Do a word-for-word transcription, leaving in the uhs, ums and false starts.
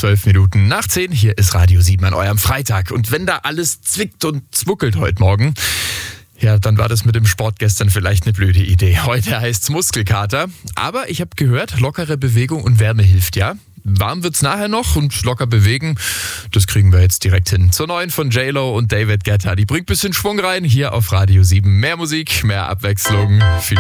zwölf Minuten nach zehn. Hier ist Radio sieben an eurem Freitag. Und wenn da alles zwickt und zwickelt heute Morgen, ja, dann war das mit dem Sport gestern vielleicht eine blöde Idee. Heute heißt's Muskelkater. Aber ich habe gehört, lockere Bewegung und Wärme hilft, ja? Warm wird's nachher noch und locker bewegen, das kriegen wir jetzt direkt hin. Zur neuen von J-Lo und David Guetta. Die bringt ein bisschen Schwung rein, hier auf Radio sieben. Mehr Musik, mehr Abwechslung. Viel